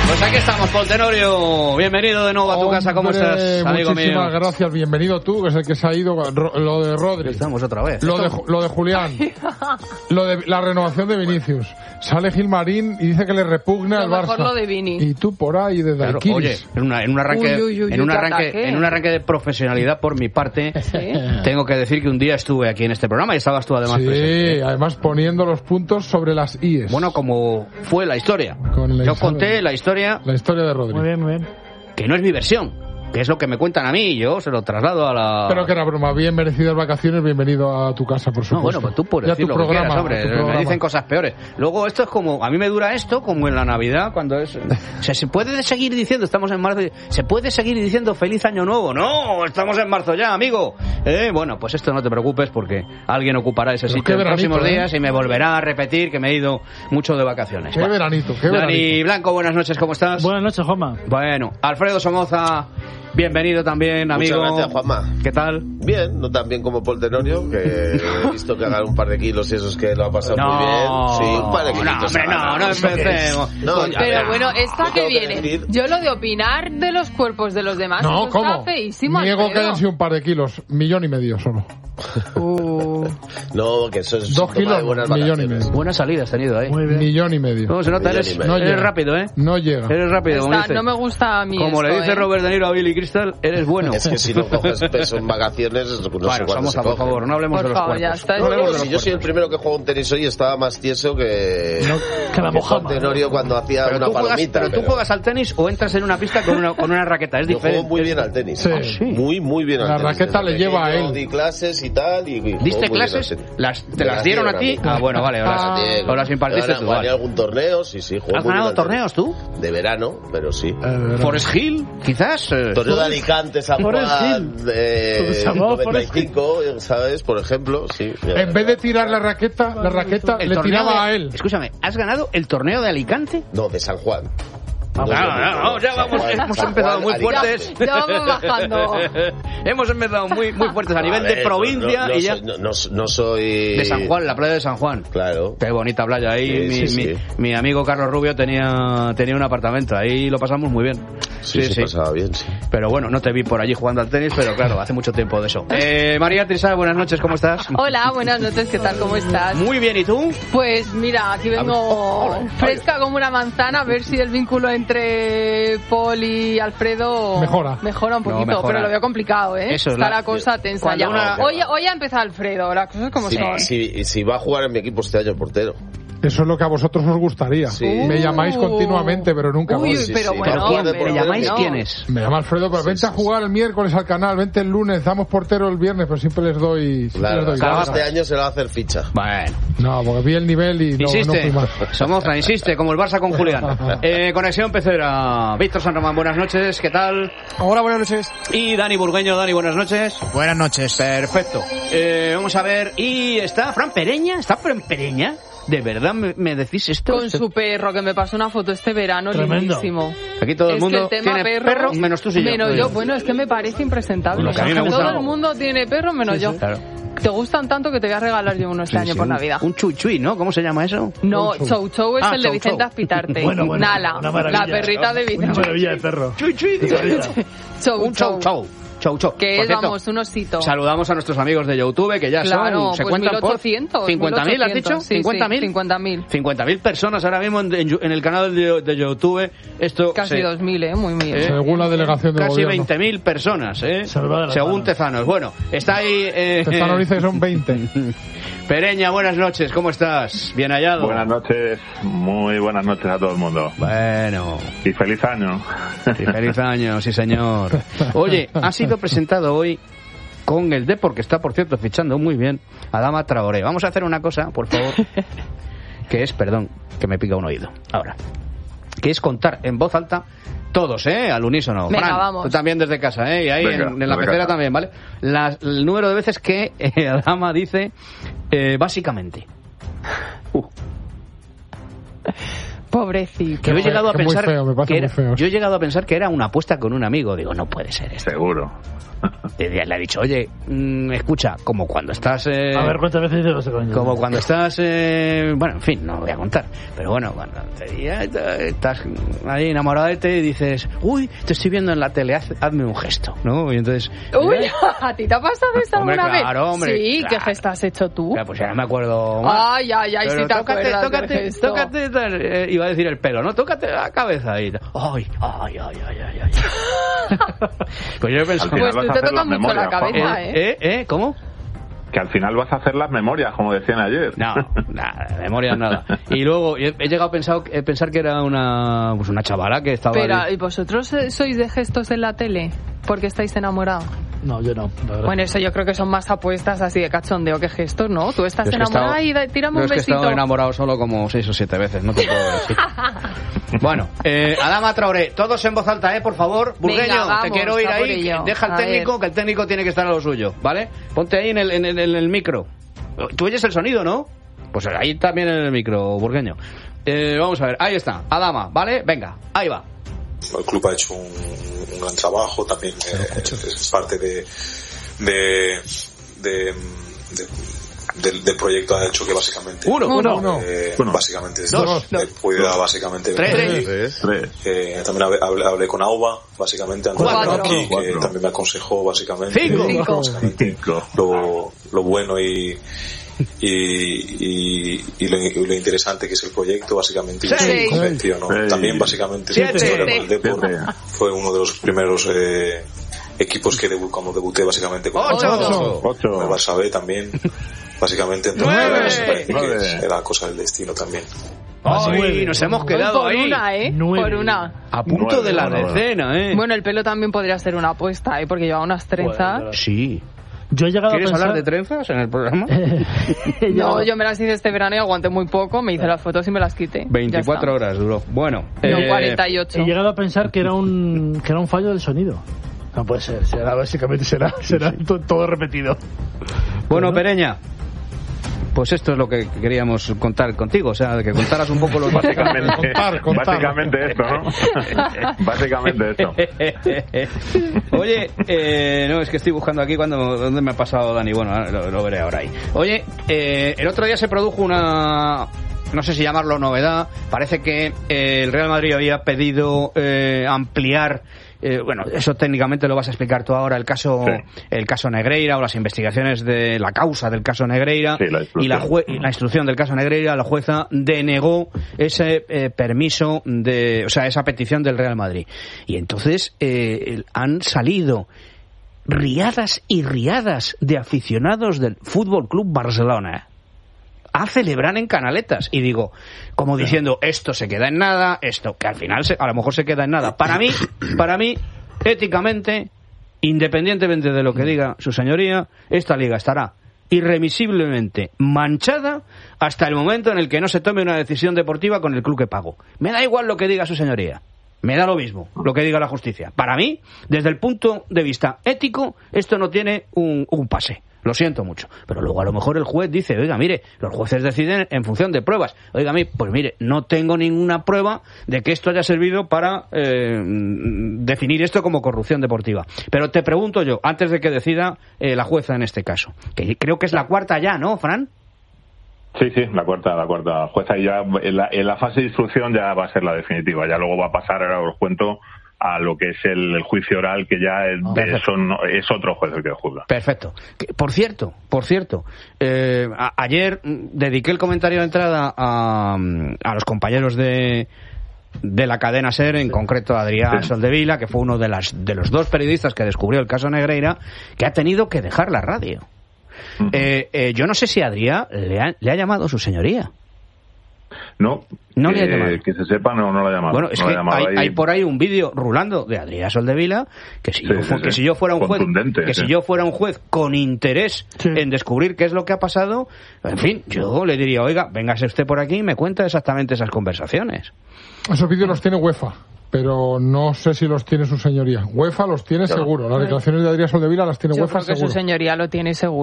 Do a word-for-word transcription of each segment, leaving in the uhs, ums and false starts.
Pues aquí estamos, Paul Tenorio. Bienvenido de nuevo a tu Hombre, casa. ¿Cómo estás, amigo mío? Muchísimas gracias. Bienvenido tú, que es el que se ha ido. Lo de Rodri. Estamos otra vez. Lo de, lo de Julián. Lo de la renovación de Vinicius. Sale Gilmarín y dice que le repugna el Barça. Lo de Vini. Y tú por ahí desde claro, aquí. Oye, en, una, en un arranque, uy, uy, uy, en un uy, arranque, ataque. en un arranque de profesionalidad por mi parte, ¿Sí? tengo que decir que un día estuve aquí en este programa y estabas tú además Sí, presente. además poniendo los puntos sobre las íes. Bueno, como fue la historia. Con la Yo historia. conté la historia, La historia de Rodri. Muy bien, muy bien. que no es mi versión, que es lo que me cuentan a mí, y yo se lo traslado a la... Pero que era broma. Bien merecidas vacaciones. Bienvenido a tu casa, por supuesto. No, bueno, pues tú puedes Ya decir tu lo que programa, quieras, hombre. tu Me programa. dicen cosas peores. Luego esto es como... A mí me dura esto como en la Navidad, cuando es... O sea, ¿se puede seguir diciendo, estamos en marzo, se puede seguir diciendo feliz año nuevo? No, estamos en marzo ya, amigo. Eh, bueno, pues esto no te preocupes porque alguien ocupará ese Pero sitio qué en los veranito, próximos ¿eh? días y me volverá a repetir que me he ido mucho de vacaciones. Qué Bueno, veranito, qué Dani veranito. Blanco, buenas noches, ¿cómo estás? Buenas noches, Juanma. Bueno, Alfredo Somoza, bienvenido también, amigo. Muchas gracias, Juanma. ¿Qué tal? Bien, no tan bien como Paul Tenorio, que he visto que hagan un par de kilos y eso es que lo ha pasado No, muy bien. Sí, un par de no, kilitos. hombre, no, no empecemos. No, a Pero ver, bueno, ¿esta yo que tengo viene? decir- Yo lo de opinar de los cuerpos de los demás, No, eso ¿cómo? está feísimo, Niego Alfredo. que hayan sido un par de kilos. Millón y medio solo. Uh. No, que eso es Dos síntoma kilos, de buenas millón y vacaciones. medio. Buena salida has tenido ahí. Muy bien. Millón y medio. ¿Cómo se nota? Millón Eres, y medio. No eres llega. rápido, ¿eh? No llega. Eres rápido, como Está, dice. no me gusta a mí Como le esto, dice ¿eh? Robert De Niro a Billy Crystal, eres bueno. Es que si no coges peso en vacaciones, no sé bueno, cuándo Somoza, se por coge. favor, no hablemos Por de los favor, ya cuerpos. está. No hablemos de Si los yo soy el cuerpos. primero que juega un tenis hoy, estaba más tieso que, Que la que Paul mojama. Tenorio cuando hacía Pero, una tú juegas, palomita. pero tú juegas al tenis o entras en una pista con una, con una raqueta, es Yo diferente. juego muy bien al tenis. Sí. Ah, sí. Muy, muy bien al La tenis. raqueta Desde le lleva a pequeño él. Di clases y tal. Y, y juego ¿Diste muy bien al clases? tenis. Las, ¿Te Me las dieron a dieron ti? a mí. Ah, bueno, vale. O las, Ah. o las impartiste Gané- tú. gané Vale. algún torneo, sí, sí. juego ¿Has muy bien ganado al tenis. torneos tú? De verano, pero sí. Eh, de verdad. ¿Forest Hill? Quizás. eh. Torneo de Alicante, San Forest Juan, Hill. de Se llamaba noventa y cinco, ¿sabes? Por ejemplo, sí. En vez de tirar la raqueta, la raqueta El le torneo tiraba de- a él. Escúchame, ¿has ganado el torneo de Alicante? No, de San Juan. Ah, No es claro, lo mismo. no, ya San vamos, Juan- hemos San empezado Juan, muy Alicante. fuertes. Ya vamos bajando. Hemos empezado muy, muy fuertes a nivel A ver, de provincia no, no y ya... soy, no, no, no soy... De San Juan, la playa de San Juan. Claro. Qué bonita playa ahí. Sí, mi, sí, mi, sí. mi amigo Carlos Rubio tenía, tenía un apartamento. Ahí lo pasamos muy bien. Sí, sí, pasaba bien, sí. Pero bueno, no te vi por allí jugando al tenis, pero claro, hace mucho tiempo de eso. Eh, María Trisá, buenas noches, ¿cómo estás? Hola, buenas noches, ¿qué tal? ¿Cómo estás? Muy bien, ¿y tú? Pues mira, aquí A ver, oh, vengo hola, fresca como una manzana a ver si el vínculo entre Paul y Alfredo Mejora. mejora un No, poquito, mejora. pero lo veo complicado, ¿eh? Eso es Está la- la cosa tensa cuando ya. una- Hoy, hoy ha empezado Alfredo, las cosas como Si, son. si, si va a jugar en mi equipo este año portero. Eso es lo que a vosotros os gustaría. Sí. Me llamáis continuamente, pero nunca Uy, voy. Sí, pero sí, bueno, por quién- pero por ¿Me llamáis no. quiénes? Me llama Alfredo, pero Sí, vente sí, a jugar el miércoles al canal, vente el lunes, damos portero el viernes, pero siempre les doy... siempre Claro, les doy claro, largas. este año se le va a hacer ficha. Bueno. No, porque vi el nivel y no, no Insiste, fui más. Somoza, insiste, como el Barça con Julián. Eh, Conexión Pecera. Víctor San Román, buenas noches, ¿qué tal? Hola, buenas noches. Y Dani Burgueño, Dani, buenas noches. Buenas noches. Perfecto. Eh, vamos a ver, y está Fran Pereña, ¿está Fran Pereña? ¿De verdad me, me decís esto? Con su perro, que me pasó una foto este verano, Tremendo. lindísimo. Aquí todo el Es mundo que el tema tiene perro, perro, menos tú y yo. Menos yo, bueno, es que me parece impresentable. Lo que a mí me gusta. Todo el mundo tiene perro menos yo. Claro. Te gustan tanto que te voy a regalar yo uno este Sí, año sí, por un- Navidad. Un chui chui, ¿no? ¿Cómo se llama eso? No, Un chou. Chou Chou es Ah, el de Chou Vicente Chou. Aspitarte. Bueno, bueno, Nala, una maravilla. la perrita de Una Vicente. maravilla de perro. Chui chui. Chou Un chau chau. Chau chau. Que Por es, cierto, vamos, un osito. saludamos a nuestros amigos de YouTube, que ya Claro, son, se pues cuentan mil ochocientos. por cincuenta mil, ¿has dicho? Sí, ¿cincuenta mil? sí, cincuenta mil. cincuenta mil personas ahora mismo en, en- en el canal de, de YouTube. Esto Casi se- dos mil, ¿eh? Muy bien. ¿Eh? Según la delegación del Casi gobierno. veinte mil personas, ¿eh? Salvada de las Según manos. Tezanos. Bueno, está ahí... Eh, Tezano dice que son veinte. Pereña, buenas noches, ¿cómo estás? Bien hallado. Buenas noches, muy buenas noches a todo el mundo. Bueno, Y feliz año. y feliz año, sí señor. Oye, ha sido presentado hoy con el Depor, que está, por cierto, fichando muy bien, Adama Traoré. Vamos a hacer una cosa, por favor, que es, perdón, que me pica un oído. Ahora, que es contar en voz alta todos, ¿eh? Al unísono. Venga, Fran, vamos. tú también desde casa, ¿eh? Y ahí Venga, en, en la desde pecera casa. también, ¿vale? Las- el número de veces que eh, Adama dice, eh, básicamente. Uh, Pobrecito. Yo he llegado a que muy pensar feo, me parece que era, muy feo. yo he llegado a pensar que era una apuesta con un amigo. Digo, no puede ser esto. Seguro. Le ha dicho, oye, mmm, escucha, como cuando estás... Eh, A ver, ¿cuántas veces dices coño? Como cuando estás... Eh, bueno, en fin, no voy a contar. Pero bueno, cuando te, ya estás ahí enamorado de ti y dices, uy, te estoy viendo en la tele, haz, hazme un gesto, ¿no? Y entonces... Uy, ¿eh? ¿a ti te ha pasado esto Hombre, alguna claro, vez? hombre, Sí, claro. ¿qué gesto has hecho tú? Claro, pues ya no me acuerdo más. Ay, ay, ay, Pero si te tócate, acuerdas del tócate, gesto. tócate, tal, eh, iba a decir el pelo, ¿no? Tócate la cabeza y tal. Ay, ay, ay, ay, ay, ay. Pues yo he pensado... Al final Pues vas tú a te hacer tocas las mucho la memorias, cabeza, Juanma. ¿eh? ¿Eh? ¿Eh? ¿Cómo? Que al final vas a hacer las memorias, como decían ayer. No, nada, de memoria nada. Y luego he, he llegado a pensar, a pensar que era una, pues una chavala que estaba... Pero, de- ¿y vosotros eh, sois de gestos en la tele? Porque estáis enamorados. No, yo no, la verdad. Bueno, eso yo creo que son más apuestas así de cachondeo que gestos, ¿no? Tú estás Yo es que he enamorada estado- y da- tírame yo un es que he besito. estado enamorado solo como seis o siete veces, no te puedo decir. Bueno, eh, Adama Traoré, todos en voz alta, ¿eh? Por favor. Burgueño, Venga, vamos, te quiero ir a por ahí. ello. Deja al A técnico, ver. que el técnico tiene que estar a lo suyo, ¿vale? Ponte ahí en el, en el, en el micro. Tú oyes el sonido, ¿no? Pues ahí también en el micro, Burgueño. Eh, vamos a ver, ahí está, Adama, ¿vale? Venga, ahí va. El club ha hecho un, un gran trabajo, también eh, es parte de, de, de, de- del, del proyecto, ha hecho que básicamente Uno, Uno. Uno. eh, Uno. básicamente Dos. eh, pueda básicamente Tres. venir aquí. Tres. Tres. Eh, también hablé, hablé- hablé con Auba, básicamente, antes de Cuatro. venir aquí, que Cuatro. también me aconsejó básicamente, Cinco. Cinco. básicamente Cinco. lo, lo bueno y y, y, y, lo, y lo interesante que es el proyecto, básicamente, y Seis. me convenció, ¿no? Seis. También básicamente Siete. la historia con el Depor Siete. fue uno de los primeros eh, equipos que debu cuando debuté básicamente con Ocho. el Ocho. Barça B también, básicamente, entonces Nueve. me parece que Nueve. era cosa del destino también. Ay, nos hemos quedado por ahí. una, ¿eh? Nueve. Por una. A punto Nueve, de la bueno, bueno. decena, ¿eh? Bueno, el pelo también podría ser una apuesta, ¿eh? Porque lleva unas trenzas. Bueno, Sí. Yo he llegado a ¿Quieres pensar... hablar de trenzas en el programa? He llegado- No, yo me las hice este verano y aguanté muy poco, me hice las fotos y me las quité. Ya veinticuatro está. horas duró. Bueno. No, eh, cuarenta y ocho. He llegado a pensar que era un que era un fallo del sonido. No puede ser, será básicamente será será to- todo repetido. Bueno, Pereña, pues esto es lo que queríamos contar contigo, o sea, de que contaras un poco los Básicamente, Contar, contar. básicamente esto, ¿no? Básicamente esto. Oye, eh, no, es que estoy buscando aquí cuando dónde me ha pasado Dani. Bueno, ahora lo, lo veré ahora ahí. Oye, eh, el otro día se produjo una, no sé si llamarlo novedad. Parece que eh, el Real Madrid había pedido eh, ampliar. Eh, bueno, eso técnicamente lo vas a explicar tú ahora, el caso Sí. el caso Negreira o las investigaciones de la causa del caso Negreira. Sí, la y la, instrucción. jue- y la instrucción del caso Negreira, la jueza denegó ese eh, permiso de, o sea, esa petición del Real Madrid. Y entonces eh, el- han salido riadas y riadas de aficionados del Fútbol Club Barcelona a celebrar en canaletas. Y digo, como diciendo, esto se queda en nada, esto que al final se, a lo mejor se queda en nada. Para mí, para mí, éticamente, independientemente de lo que diga su señoría, esta liga estará irremisiblemente manchada hasta el momento en el que no se tome una decisión deportiva con el club que pago. Me da igual lo que diga su señoría. Me da lo mismo lo que diga la justicia. Para mí, desde el punto de vista ético, esto no tiene un, un pase. Lo siento mucho. Pero luego a lo mejor el juez dice, oiga, mire, los jueces deciden en función de pruebas. Oiga, mire, pues mire, no tengo ninguna prueba de que esto haya servido para eh, definir esto como corrupción deportiva. Pero te pregunto yo, antes de que decida eh, la jueza en este caso, que creo que es la cuarta ya, ¿no, Fran? Sí, sí, la cuarta, la cuarta jueza, y ya en la, en la fase de instrucción ya va a ser la definitiva. Ya luego va a pasar, ahora os cuento, a lo que es el, el juicio oral, que ya es, de, son, es otro juez el que juzga. Perfecto. Que, por cierto, por cierto, eh, a, ayer mm, dediqué el comentario de entrada a, a los compañeros de de la cadena SER, en concreto a Adrián Sí. Soldevila, que fue uno de las de los dos periodistas que descubrió el caso Negreira, que ha tenido que dejar la radio. Uh-huh. Eh, eh, yo no sé si Adrián le ha, le ha llamado su señoría. No, No que, le ha llamado. que se sepa, no, no lo ha llamado. Bueno, es No lo que ha llamado hay, ahí. hay por ahí un vídeo rulando de Adrián Soldevila que si, Sí, yo, fu- sí, que sí. si yo fuera un juez Contundente, que sí. si yo fuera un juez con interés Sí. en descubrir qué es lo que ha pasado, en fin, yo le diría, oiga, véngase usted por aquí y me cuenta exactamente esas conversaciones. Esos vídeos los tiene UEFA, pero no sé si los tiene su señoría. UEFA los tiene seguro. Las declaraciones de Adrián Soldevila las tiene Yo UEFA creo que seguro. su señoría lo tiene seguro.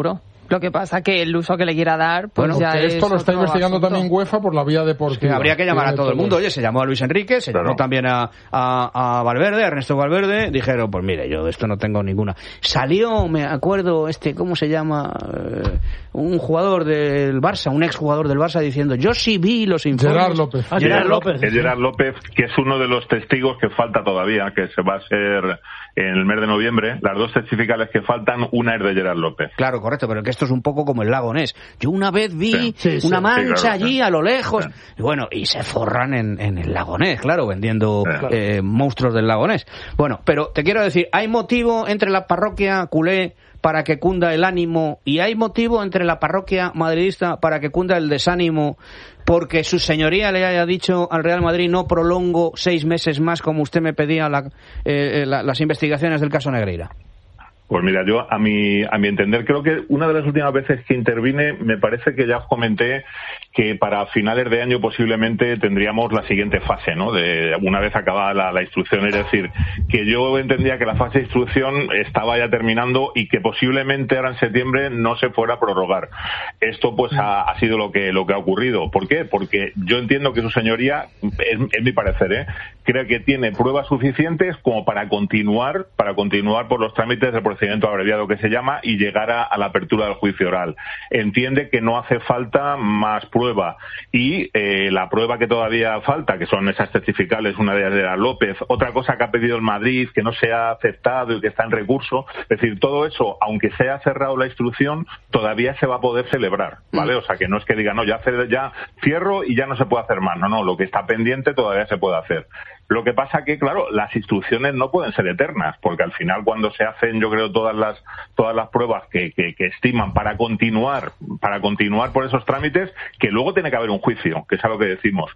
Lo que pasa que el uso que le quiera dar, pues bueno, ya que es esto lo está otro investigando asunto. también UEFA por la vía deportiva. Sí, habría que llamar a todo el mundo. Oye, se llamó a Luis Enrique, se Claro. llamó también a, a, a Valverde, a Ernesto Valverde. Dijeron, pues mire, yo de esto no tengo ninguna. Salió, me acuerdo, este, ¿cómo se llama? Eh, un jugador del Barça, un exjugador del Barça, diciendo, yo sí vi los informes. Gerard López. Ah, Gerard López. Es Gerard López, que es uno de los testigos que falta todavía, que se va a ser en el mes de noviembre. Las dos testificales que faltan, una es de Gerard López. Claro, correcto, pero que esto es un poco como el lago Ness. Yo una vez vi Sí. Sí, sí. una mancha Sí, claro, allí sí. a lo lejos. Sí. Y bueno, y se forran en, en el lago Ness, claro, vendiendo Sí. eh, monstruos del lago Ness. Bueno, pero te quiero decir, ¿hay motivo entre la parroquia culé para que cunda el ánimo y hay motivo entre la parroquia madridista para que cunda el desánimo porque su señoría le haya dicho al Real Madrid no prolongo seis meses más como usted me pedía la, eh, la, las investigaciones del caso Negreira? Pues mira, yo a mi, a mi entender, creo que una de las últimas veces que intervine, me parece que ya os comenté que para finales de año posiblemente tendríamos la siguiente fase, ¿no? De una vez acabada la, la instrucción, es decir, que yo entendía que la fase de instrucción estaba ya terminando y que posiblemente ahora en septiembre no se fuera a prorrogar. Esto pues ha, ha sido lo que lo que ha ocurrido. ¿Por qué? Porque yo entiendo que su señoría, es, es mi parecer, ¿eh? creo que tiene pruebas suficientes como para continuar, para continuar por los trámites del procedimiento abreviado que se llama y llegar a, a la apertura del juicio oral. Entiende que no hace falta más prueba y eh, la prueba que todavía falta, que son esas testificales, una de ellas era López, otra cosa que ha pedido el Madrid, que no se ha aceptado y que está en recurso, es decir, todo eso, aunque se haya cerrado la instrucción, todavía se va a poder celebrar, ¿vale? O sea, que no es que diga, no, ya, ya cierro y ya no se puede hacer más, no, no, lo que está pendiente todavía se puede hacer. Lo que pasa que, claro, las instrucciones no pueden ser eternas, porque al final cuando se hacen, yo creo, todas las todas las pruebas que, que, que estiman para continuar, para continuar por esos trámites, que luego tiene que haber un juicio, que es a lo que decimos.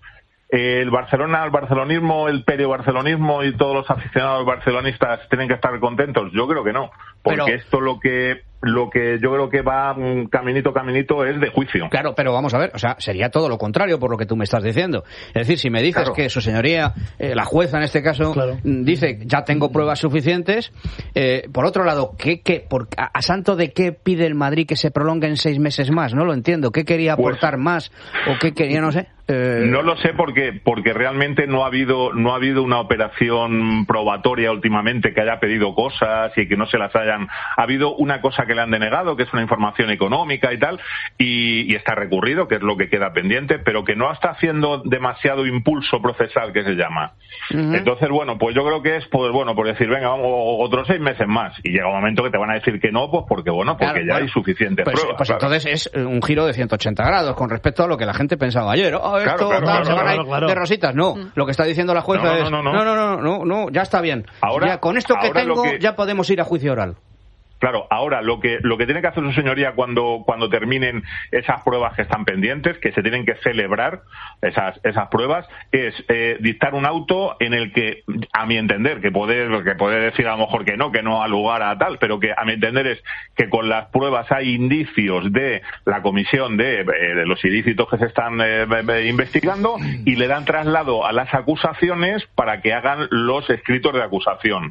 El Barcelona, el barcelonismo, el perio-barcelonismo y todos los aficionados barcelonistas tienen que estar contentos. Yo creo que no, porque Pero... esto lo que lo que yo creo que va caminito caminito es de juicio. Claro, pero vamos a ver, o sea, sería todo lo contrario por lo que tú me estás diciendo. Es decir, si me dices Claro. que su señoría, eh, la jueza en este caso, Claro. dice ya tengo pruebas suficientes, eh, por otro lado, ¿qué, qué, por, a, a santo de qué pide el Madrid que se prolongue en seis meses más? No lo entiendo. ¿Qué quería Pues- aportar más o qué quería, no sé? Eh, No lo sé porque porque realmente no ha habido no ha habido una operación probatoria últimamente que haya pedido cosas y que no se las hayan. Ha habido una cosa que le han denegado, que es una información económica y tal, y, y está recurrido, que es lo que queda pendiente, pero que no está haciendo demasiado impulso procesal, que se llama. Ujú. Entonces, bueno, pues yo creo que es, pues bueno, por decir, venga, vamos otros seis meses más. Y llega un momento que te van a decir que no, pues porque, bueno, porque Claro, ya bueno, hay suficientes pues, pruebas. pues claro. entonces es eh, un giro de ciento ochenta grados con respecto a lo que la gente pensaba ayer. Oh, esto, Claro, claro, tal, claro, se van a ir claro, claro. de rositas. No, lo que está diciendo la jueza No, no, es no, no. no, no, no, no, no, ya está bien. Ahora- ya, con esto que ahora lo tengo que- ya podemos ir a juicio oral. Claro, ahora lo que lo que tiene que hacer su señoría cuando cuando terminen esas pruebas que están pendientes, que se tienen que celebrar esas esas pruebas, es eh, dictar un auto en el que, a mi entender, que poder que poder decir a lo mejor que no, que no ha lugar a tal, pero que a mi entender es que con las pruebas hay indicios de la comisión de, eh, de los ilícitos que se están eh, eh, investigando y le dan traslado a las acusaciones para que hagan los escritos de acusación.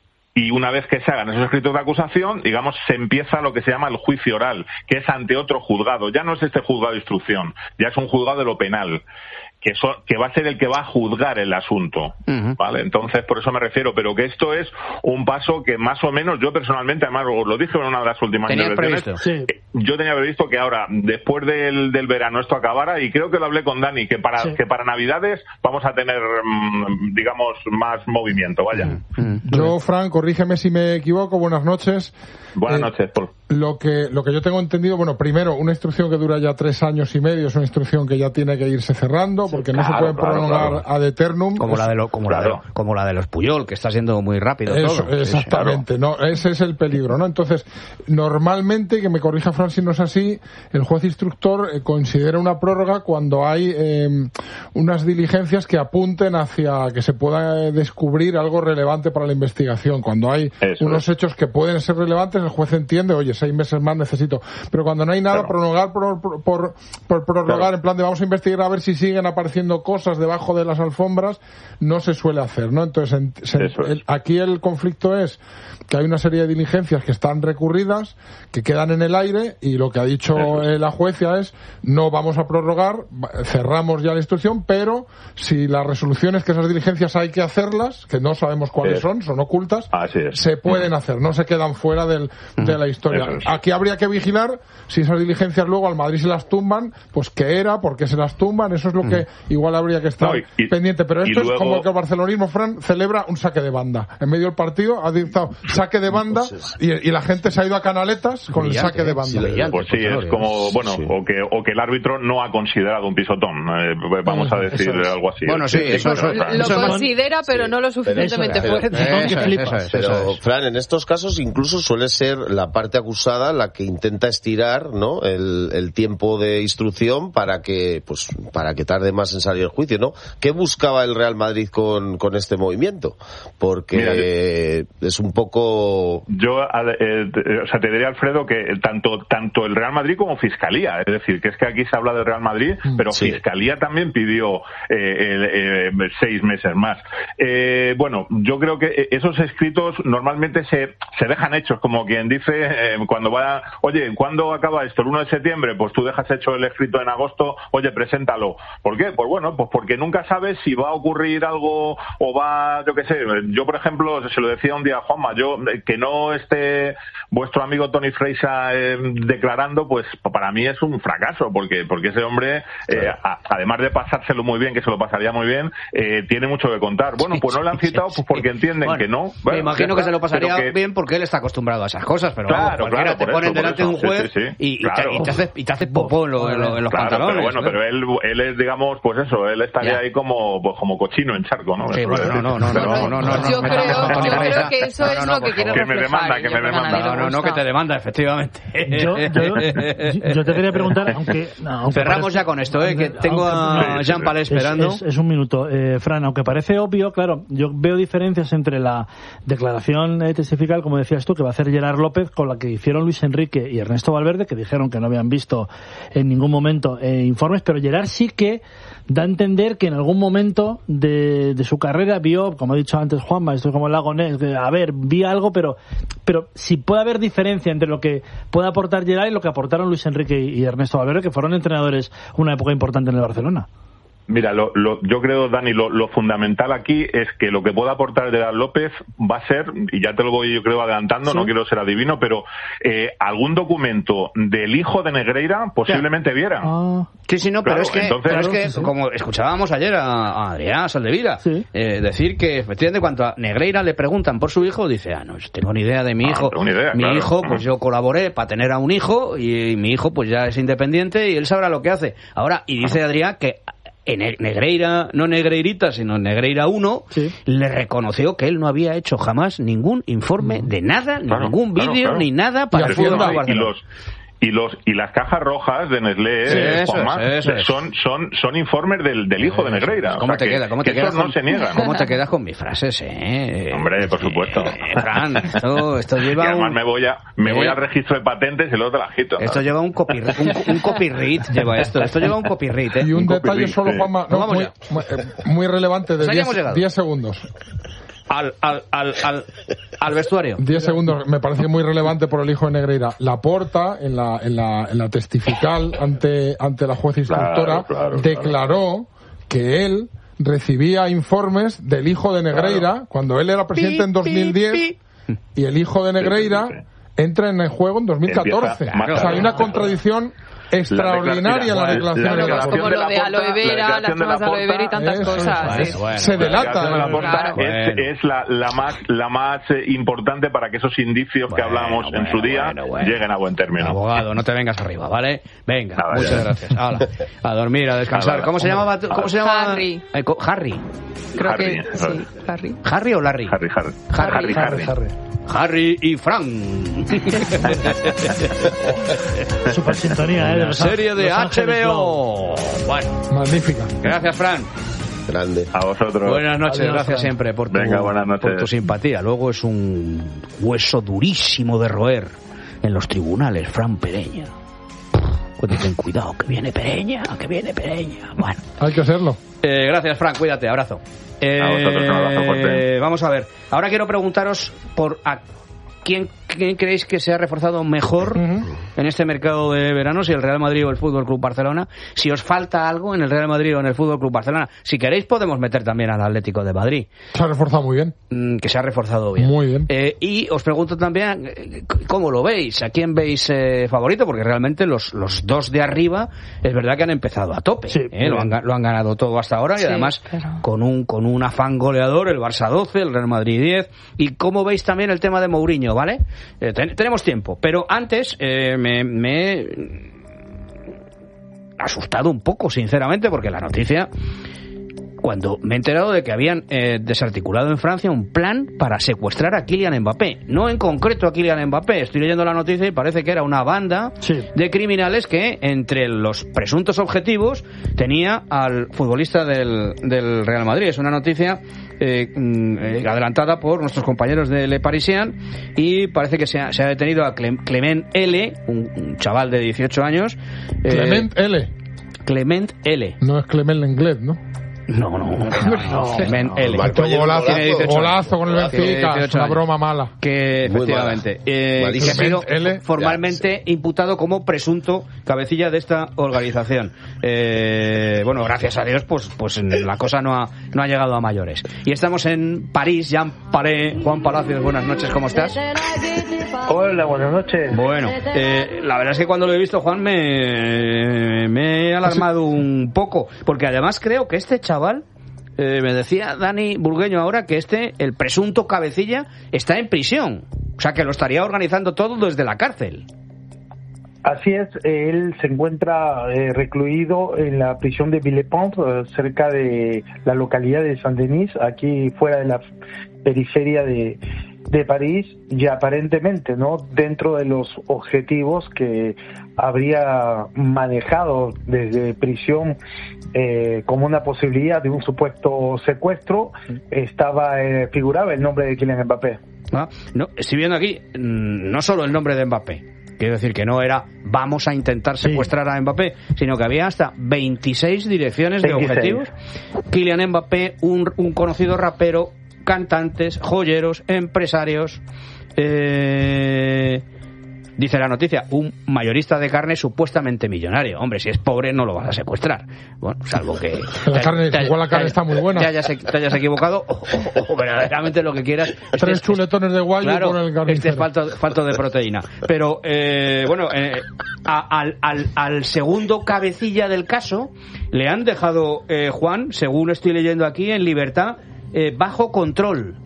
Y una vez que se hagan esos escritos de acusación, digamos, se empieza lo que se llama el juicio oral, que es ante otro juzgado. Ya no es este juzgado de instrucción, ya es un juzgado de lo penal, que, so, que va a ser el que va a juzgar el asunto, Uh-huh. ¿vale? Entonces, por eso me refiero, pero que esto es un paso que más o menos, yo personalmente, además os lo dije en una de las últimas ¿Tenías intervenciones, previsto? Sí. yo tenía previsto que ahora, después del, del verano, esto acabara, y creo que lo hablé con Dani, que para, Sí. que para Navidades vamos a tener, mm, digamos, más movimiento, vaya. Yo, Fran, corrígeme si me equivoco, buenas noches. Buenas Eh, noches, Paul. Lo que, lo que yo tengo entendido, bueno, primero, una instrucción que dura ya tres años y medio es una instrucción que ya tiene que irse cerrando, porque no se claro, puede claro, prolongar claro. ad eternum. Como Es- la de lo, como la de, Claro. como la de los Puyol, que está siendo muy rápido Eso, todo. Sí, sí. exactamente, no, ese es el peligro, ¿no? Entonces, normalmente, que me corrija Fran si no es así, el juez instructor eh, considera una prórroga cuando hay eh, unas diligencias que apunten hacia que se pueda eh, descubrir algo relevante para la investigación. Cuando hay Eso unos es. hechos que pueden ser relevantes, el juez entiende, oye, es seis meses más necesito. Pero cuando no hay nada, claro. prorrogar por, por, por, por prorrogar, claro. en plan de vamos a investigar a ver si siguen apareciendo cosas debajo de las alfombras, no se suele hacer, ¿no? Entonces, en, se, el, aquí el conflicto es que hay una serie de diligencias que están recurridas, que quedan en el aire, y lo que ha dicho eh, la jueza es no vamos a prorrogar, cerramos ya la instrucción, pero si la resolución es que esas diligencias hay que hacerlas, que no sabemos cuáles son, son ocultas, se pueden hacer, no se quedan fuera del, de la historia. Aquí habría que vigilar si esas diligencias luego al Madrid se las tumban, pues qué era, por qué se las tumban, eso es lo que igual habría que estar no, y, pendiente. Pero esto luego... es como que el barcelonismo, Fran, celebra un saque de banda. En medio del partido ha dictado saque de banda y, y la gente se ha ido a canaletas con brillante, el saque de banda. Sí, pues sí, es como, bueno, sí. o, que, o que el árbitro no ha considerado un pisotón, eh, vamos a decir es. algo así. Bueno, sí, eso, eso, eso, lo eso considera, pero sí. no lo suficientemente pero, fuerte. Pero, eso es, eso es, pero eso es. Fran, en estos casos incluso suele ser la parte acusada la que intenta estirar, ¿no?, el, el tiempo de instrucción para que, pues, para que tarde más en salir el juicio, ¿no? ¿Qué buscaba el Real Madrid con, con este movimiento? Porque Mira, eh, es un poco... Yo, eh, o sea, te diría, Alfredo, que tanto tanto el Real Madrid como Fiscalía, es decir, que es que aquí se habla del Real Madrid, pero sí. Fiscalía también pidió eh, eh, eh, seis meses más. Eh, bueno, yo creo que esos escritos normalmente se, se dejan hechos, como quien dice, eh, cuando va, oye, ¿cuándo acaba esto? El uno de septiembre, pues tú dejas hecho el escrito en agosto, oye, preséntalo. ¿Por qué? Pues bueno, pues porque nunca sabes si va a ocurrir algo o va, yo qué sé, yo por ejemplo, se lo decía un día a Juanma, yo, que no esté vuestro amigo Tony Freixa eh, declarando, pues para mí es un fracaso, porque porque ese hombre, eh, a, además de pasárselo muy bien, que se lo pasaría muy bien, eh, tiene mucho que contar. Bueno, pues no lo han citado pues porque entienden bueno, que no. Bueno, me imagino que está, se lo pasaría que... bien porque él está acostumbrado a esas cosas, pero claro, vamos, cualquiera claro, te ponen eso, delante de un juez sí, sí, sí, y, claro. y, te, y te hace y te hace popó en, lo, en, lo, en los claro, pantalones. Pero bueno, ¿sabes? pero él, él es, digamos, pues eso, él estaría ya. ahí como, pues, como cochino en charco, ¿no? Sí, bueno, no, no, no, no, no, no, no, yo creo, yo creo que eso es lo que quiere reflejar. Que me demanda, que me demanda. No, no, no, que te demanda, efectivamente. Yo, yo, yo te quería preguntar, aunque... No, cerramos parece, ya con esto, ¿eh? Que tengo aunque, a Jean Palé esperando. Es, es, es un minuto. Eh, Fran, aunque parece obvio, claro, yo veo diferencias entre la declaración eh, testifical, como decías tú, que va a hacer Gerard López, con la que hicieron Luis Enrique y Ernesto Valverde, que dijeron que no habían visto en ningún momento eh, informes, pero Gerard sí que da a entender que en algún momento de, de su carrera vio, como ha dicho antes Juanma, esto es como el lago Ness, que, a ver, vi algo, pero pero si puede haber diferencia entre lo que puede aportar Gerard y lo que aportaron Luis Enrique y Ernesto Valverde, que fueron entrenadores una época importante en el Barcelona. Mira, lo, lo, yo creo, Dani, lo, lo fundamental aquí es que lo que pueda aportar Gerard López va a ser, y ya te lo voy yo creo adelantando, ¿sí? No quiero ser adivino, pero eh, algún documento del hijo de Negreira posiblemente ya. viera. Ah. Sí, sí, no, claro, pero es que, entonces, pero es que sí, sí. como escuchábamos ayer a, a Adrián Saldevila, sí. eh, decir que efectivamente cuando a Negreira le preguntan por su hijo, dice, ah, no, yo tengo ni idea de mi ah, hijo. No idea, mi claro. hijo, pues yo colaboré para tener a un hijo y, y mi hijo pues ya es independiente y él sabrá lo que hace. Ahora, y dice Adrián que en Negreira, no Negreirita, sino Negreira uno, sí. le reconoció que él no había hecho jamás ningún informe no. de nada, claro, ningún vídeo, claro, claro. ni nada para el fútbol de Barcelona. Y los y las cajas rojas de Nestlé, sí, eh, eso Juanma, es, eso es. son son son informes del, del hijo de Negreira. ¿Cómo o sea, te que, queda? ¿Cómo te que quedas esos con, no se niegan. ¿Cómo te quedas con mis frases, eh? Hombre, por supuesto. Eh, Fran, esto, esto lleva y además un... me voy a me eh, voy al registro de patentes y luego te las quito. Esto ¿no? lleva un copyright, un, un copyright lleva esto. Esto lleva un copyright, ¿eh? Y un, un detalle solo, sí. Juanma, no, muy, muy relevante de diez segundos. Al, al, al, al, al vestuario. diez segundos, me parece muy relevante por el hijo de Negreira. Laporta, en la, en la, en la testifical ante, ante la juez instructora, claro, claro, declaró claro. que él recibía informes del hijo de Negreira claro. cuando él era presidente pi, en dos mil diez pi, pi. y el hijo de Negreira sí, sí, sí. entra en el juego en dos mil catorce. Empieza, o sea, hay una contradicción extraordinaria la declaración, la declaración como lo de aloe vera, las tomas de aloe vera y tantas eso, cosas. Eso, sí. bueno, se delata. La claro. es, bueno. es la, la más la más importante para que esos indicios bueno, que hablamos bueno, en su día bueno, bueno. lleguen a buen término. Abogado, no te vengas arriba, ¿vale? Venga, Nada, muchas ya. gracias. Hala, a dormir, a descansar. ¿Cómo se llamaba? ¿Cómo se llama? Harry. Eh, Harry. Creo Harry, que sí, Harry. ¿Harry o Larry? Harry, Harry. Harry, Harry. Harry. Harry. Harry y Frank. Super sintonía, ¿eh? De Los serie de H B O. Bueno, magnífica. Gracias, Fran. Grande. A vosotros. Buenas noches, Adiós, gracias Fran. siempre por tu, Venga, buenas noches. por tu simpatía. Luego es un hueso durísimo de roer en los tribunales, Fran Pereña. Pues ten cuidado, que viene Pereña, que viene Pereña. Bueno. Hay que hacerlo. Eh, gracias, Fran, cuídate, abrazo. Eh, a vosotros, un abrazo fuerte. Vamos a ver, ahora quiero preguntaros por a quién, quién creéis que se ha reforzado mejor uh-huh. en este mercado de verano, si el Real Madrid o el Fútbol Club Barcelona, si os falta algo en el Real Madrid o en el Fútbol Club Barcelona. Si queréis podemos meter también al Atlético de Madrid. Se ha reforzado muy bien. Mm, que se ha reforzado bien. Muy bien. Eh, y os pregunto también, ¿cómo lo veis? ¿A quién veis eh, favorito? Porque realmente los, los dos de arriba es verdad que han empezado a tope. Sí, eh, lo, han, lo han ganado todo hasta ahora y sí, además pero... con un con un afán goleador, el Barça doce, el Real Madrid diez. ¿Y cómo veis también el tema de Mourinho, ¿vale? Eh, ten, tenemos tiempo, pero antes eh, me, me he asustado un poco, sinceramente, porque la noticia, cuando me he enterado de que habían eh, desarticulado en Francia un plan para secuestrar a Kylian Mbappé, no en concreto a Kylian Mbappé, estoy leyendo la noticia y parece que era una banda sí. de criminales que entre los presuntos objetivos tenía al futbolista del, del Real Madrid. Es una noticia eh, eh, adelantada por nuestros compañeros de Le Parisien y parece que se ha, se ha detenido a Clement L, un, un chaval de dieciocho años. Eh, Clement L. Clement L. No es Clement Lenglet, ¿no? No, no, no, no. Clement L. Marco, golazo, golazo, golazo con el Benfica, es una broma mala. Que efectivamente, eh, que ha sido L, formalmente ya, sí. imputado como presunto cabecilla de esta organización. Eh, bueno, gracias a Dios, pues, pues la cosa no ha, no ha llegado a mayores. Y estamos en París, Jean Paré. Juan Palacios, buenas noches, ¿cómo estás? Hola, buenas noches. Bueno, eh, la verdad es que cuando lo he visto, Juan, me, me he alarmado un poco, porque además creo que este chaval, eh, me decía Dani Burgueño ahora que este, el presunto cabecilla, está en prisión, o sea que lo estaría organizando todo desde la cárcel. Así es, él se encuentra eh, recluido en la prisión de Villepinte, eh, cerca de la localidad de Saint-Denis, aquí fuera de la periferia de, de París, y aparentemente, ¿no?, dentro de los objetivos que habría manejado desde prisión eh, como una posibilidad de un supuesto secuestro, estaba eh, figuraba el nombre de Kylian Mbappé. Ah, no, estoy viendo aquí no solo el nombre de Mbappé. Quiero decir que no era vamos a intentar secuestrar sí. a Mbappé, sino que había hasta veintiséis direcciones veintiséis. De objetivos. Kylian Mbappé, un, un conocido rapero, cantantes, joyeros, empresarios. Eh, dice la noticia, un mayorista de carne supuestamente millonario. Hombre, si es pobre no lo vas a secuestrar. Bueno, salvo que... La carne, te, igual la carne te, está muy buena. Te hayas, te hayas equivocado o, o, o verdaderamente lo que quieras. Tres este, chuletones de guayo claro, con el carnicero. Este es falto, falto de proteína. Pero, eh, bueno, eh, a, al, al, al segundo cabecilla del caso le han dejado, eh, Juan, según estoy leyendo aquí, en libertad, eh, bajo control.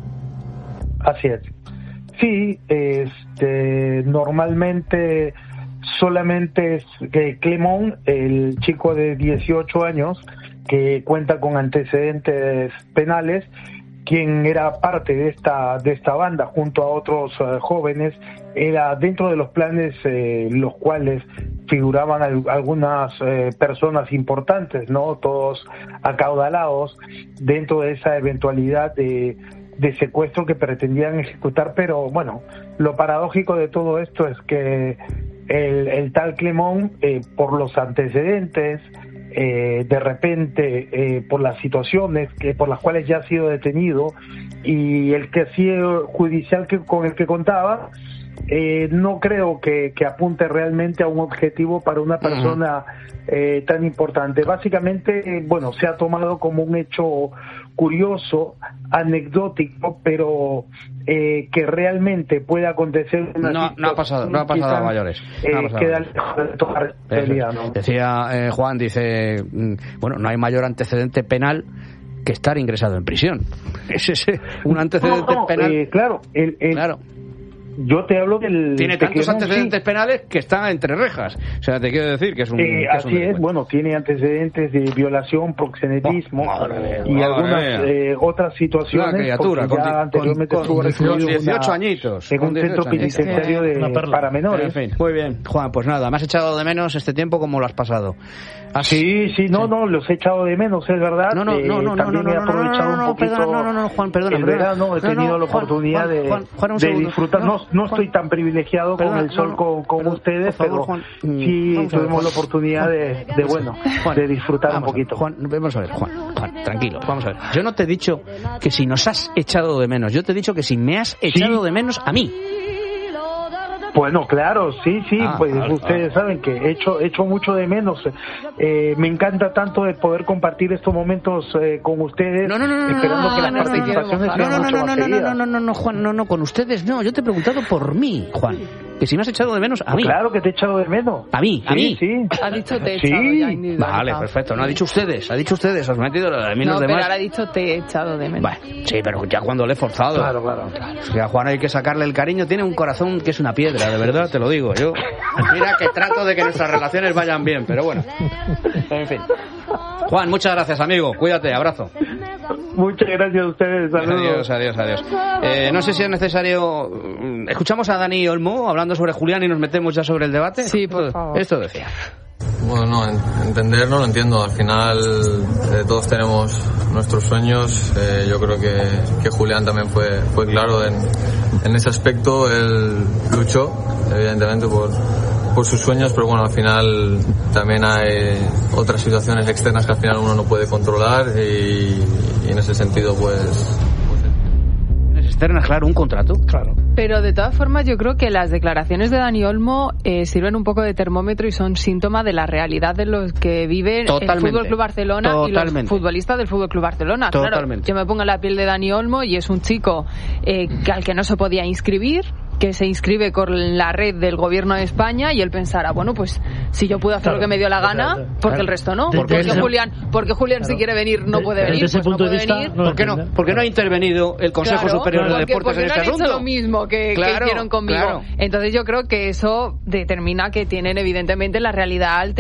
Así es. Sí, este, normalmente solamente es eh, Clement, el chico de dieciocho años que cuenta con antecedentes penales, quien era parte de esta de esta banda junto a otros uh, jóvenes, era dentro de los planes eh, los cuales figuraban al, algunas eh, personas importantes, ¿no? Todos acaudalados dentro de esa eventualidad de de secuestro que pretendían ejecutar, pero bueno, lo paradójico de todo esto es que el, el tal Clement, eh, por los antecedentes, eh, de repente, eh, por las situaciones que por las cuales ya ha sido detenido y el que ha sido judicial que, con el que contaba, eh, no creo que, que apunte realmente a un objetivo para una persona eh, tan importante. Básicamente, eh, bueno, se ha tomado como un hecho curioso, anecdótico, pero eh, que realmente puede acontecer una no, no ha pasado, no ha pasado a mayores. No ha pasado queda lejos de toda responsabilidad, ¿no? Decía eh, Juan, dice, bueno, no hay mayor antecedente penal que estar ingresado en prisión. Es ese un antecedente no, no, penal. Eh, claro, el, el, claro. Yo te hablo del... Tiene tantos Clement, antecedentes sí. penales que está entre rejas. O sea, te quiero decir que es un... Eh, que es así un es, bueno, tiene antecedentes de violación, proxenetismo oh, madre, y madre algunas eh, otras situaciones. Una criatura, con, ya anteriormente con, con, con dieciocho añitos. En un centro penitenciario de, para menores. En fin, muy bien, Juan, pues nada, me has echado de menos este tiempo como lo has pasado. Sí, sí, no, no, los he echado de menos, es verdad. No, no, eh, no, no, también no, no, he aprovechado no, no, no, un poquito perdona, no, no, no, Juan, perdona, el perdona. verano, he No, no, tenido la Juan, oportunidad Juan, de, Juan, Juan, un de segundo. disfrutar. No, no, no estoy tan privilegiado perdona, con el sol no, no, con, con perdón, ustedes, por favor, pero Juan, sí vamos a ver, tuvimos Juan. la oportunidad de, de bueno, Juan, de disfrutar vamos un poquito. A ver, Juan, vamos a ver, Juan, Juan, tranquilo, vamos a ver. Yo no te he dicho que si nos has echado de menos, yo te he dicho que si me has echado ¿Sí? de menos a mí. Bueno, claro, sí, sí, Ah, pues claro, ustedes claro. saben que echo, echo mucho de menos. Eh, me encanta tanto de poder compartir estos momentos eh, con ustedes, No, no, no, no, esperando no, que las no, no, participaciones no, sean no, no, mucho no, más no, no, seguidas. no, no, no, no, Juan, no, no, con ustedes no, yo te he preguntado por mí, Juan, que si me has echado de menos a mí. Claro que te he echado de menos. A mí, a Sí, mí. sí. Ha dicho te he Sí. echado ya individualizado. Vale, perfecto, no ha dicho ustedes, ha dicho ustedes, has metido la de mí No, los pero demás. ahora ha dicho te he echado de menos. Bueno, sí, pero ya cuando le he forzado. Claro, claro. Es que a Juan hay que sacarle el cariño, tiene un corazón que es una piedra, de verdad, te lo digo. Yo, mira que trato de que nuestras relaciones vayan bien, pero bueno. En fin. Juan, muchas gracias, amigo. Cuídate, abrazo. Muchas gracias a ustedes. Saludos. Adiós, adiós, adiós. Eh, no sé si es necesario. Escuchamos a Dani Olmo hablando sobre Julián y nos metemos ya sobre el debate. Sí, por favor. Esto decía. Bueno, no, en- entender no lo entiendo. Al final eh, todos tenemos nuestros sueños. Eh, yo creo que, que Julián también fue, fue claro en, en ese aspecto. Él luchó, evidentemente, por, por sus sueños, pero bueno, al final también hay otras situaciones externas que al final uno no puede controlar y, y en ese sentido, pues... Externas, claro, un contrato. Claro. Pero de todas formas yo creo que las declaraciones de Dani Olmo eh, sirven un poco de termómetro y son síntoma de la realidad de los que vive el Totalmente. Fútbol Club Barcelona y Totalmente. los futbolistas del Fútbol Club Barcelona. Totalmente. Claro, yo me pongo en la piel de Dani Olmo y es un chico eh, que al que no se podía inscribir, que se inscribe con la red del gobierno de España y él pensará, bueno, pues si yo puedo hacer Claro. lo que me dio la O sea, gana, claro. porque el resto no. Desde Porque ese- Julián, porque Julián si Claro. quiere venir no puede Desde venir, ese pues no punto de puede vista, venir. no lo ¿Por qué no, entiendo. por qué no ha intervenido el Consejo Claro, Superior de porque, Deportes porque en no este han hecho asunto? lo mismo que, que Claro, hicieron conmigo. claro. Entonces yo creo que eso determina que tienen evidentemente la realidad